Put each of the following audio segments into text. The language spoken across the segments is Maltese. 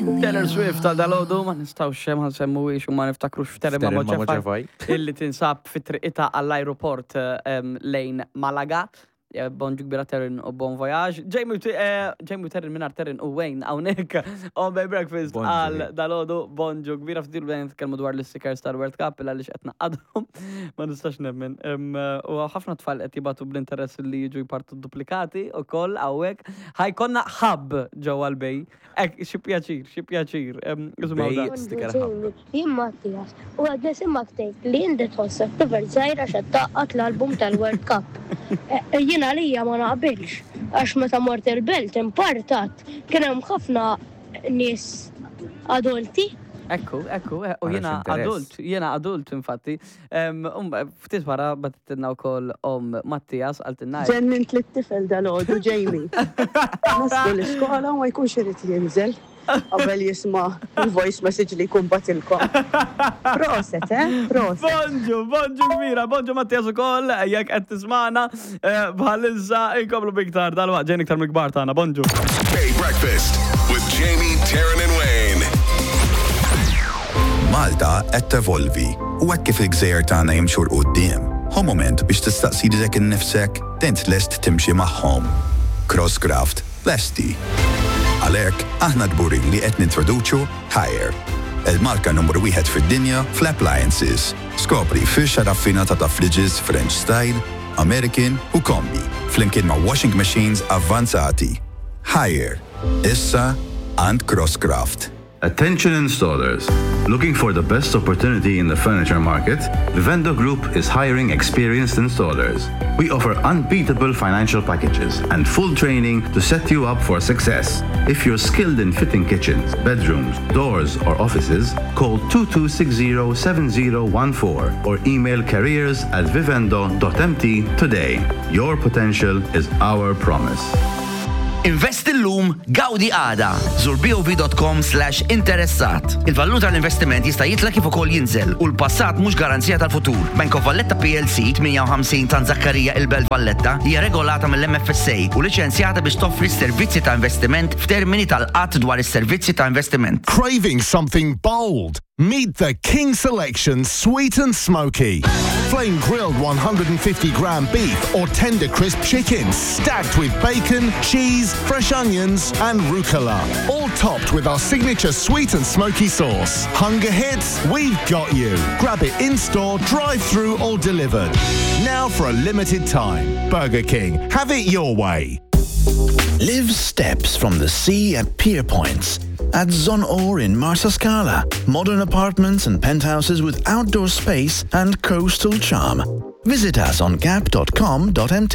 Taylor Swift dal-ħodu ma nistawx ma nsemmuwix u ma niftakrux f'Terma Moċefaj illi tinsab fit-triqita għall-aeroport lejn Malaga. Bonġu kbira Terrin u bon voyage. Jamie Terrin minar Terrin u Wayne għawnek on by breakfast għal dal-ħodu bonġu kbira f'dil bejn tkellmu dwar l-stickers tal-World Cup illa li xqetna għadhom ma nistax nemmen. U ħafna tfal qed jibatu bl-interess li jiġu jpartu duplikati u koll għawek. Ħajkonna ħab ġewwa l-bej. Xi pjaċir. Jien Mattias, u għadna simmak tgħid li inti tħossek tifel żgħira x'qed taqqat l-album tal-World Cup. Jien għalija ma naqbilx, għax meta mort il-belt impartat kien hemm ħafna nies adulti. Ekku, u jiena adult infatti. Ftit wara batetna wkoll Mattias għaltinna. Ġennint lit-tifel dal-għodu Jamie. Naslu l-iskola u ma jkunx irid jinżel. Qabel jisma' il-voice message li jkun batilkom. Proset, Proset. Bonġu kbira, bonġu Mattias ukoll, jekk qed tismana bħalissa inkomplu biktar dal-waqt ġejn iktar mill-kbar tagħna, bonġu. Breakfast with Jamie, Taryn and Wayne. Malta qed tevolvi u hekk kif il-gżejjer tagħna jimxu l quddiem. Hu moment biex tistaqsi lilek innifsek dent lest timxi magħhom. Crosscraft, lesti. Għalhekk aħna dburin li qed nintroduċu Hire, il-marka numru 1 fid-dinja fl-appliances. Skopri firxa raffinata ta' fridges French style, American u kombi, flimkien ma' washing machines avvanzati. Hire, issa and Crosscraft. Attention installers. Looking for the best opportunity in the furniture market? Vivendo Group is hiring experienced installers. We offer unbeatable financial packages and full training to set you up for success. If you're skilled in fitting kitchens, bedrooms, doors or offices, call 2260-7014 or email careers@vivendo.mt today. Your potential is our promise. Invest illum, gawdi għada. Zur bov.com/interessat. Il-valur tal-investiment jista' jitla kif ukoll jinżel u l-passat mhux garanzija tal-futur. Bank of Valletta PLC 58 ta' Zakkarija il-Belt Valletta hija regolata mill-MFSA u liċenzjata biex toffri servizzi ta' investiment f'termini tal-qatt dwar is-servizzi ta' investiment. Craving something bold? Meet the King Selection Sweet and Smoky. Flame grilled 150-gram beef or tender crisp chicken stacked with bacon, cheese, fresh onions and rucola. All topped with our signature sweet and smoky sauce. Hunger hits? We've got you. Grab it in-store, drive-through or delivered. Now for a limited time. Burger King. Have it your way. Live steps from the sea at Pier Points. At Zon Or in Marsascala. Modern apartments and penthouses with outdoor space and coastal charm. Visit us on gap.com.mt.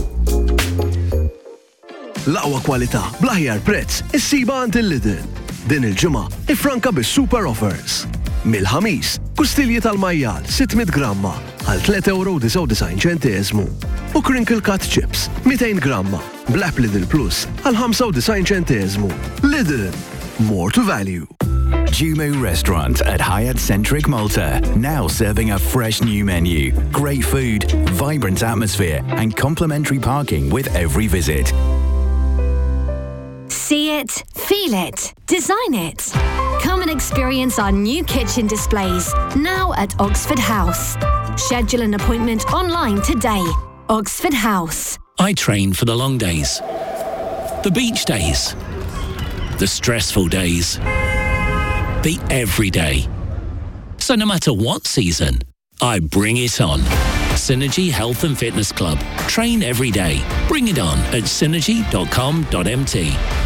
L-aqwa kwalità, bl-aħjar prezz, issiba għand il-Lidl. Din il-ġimgħa ifranka bis-super offers. Mill-ħamis, kustilji tal-majjal 600 gramma għal €3.99 u crinkle cut chips 200 gramma bl-app Lidl Plus għal 95 Lidl. More to value. Jumu Restaurant at Hyatt Centric Malta, now serving a fresh new menu, great food, vibrant atmosphere and complimentary parking with every visit. See it, feel it, design it. Come and experience our new kitchen displays, now at Oxford House. Schedule an appointment online today. Oxford House. I train for the long days, the beach days, the stressful days, the everyday. So no matter what season, I bring it on. Synergy Health and Fitness Club. Train every day. Bring it on at synergy.com.mt.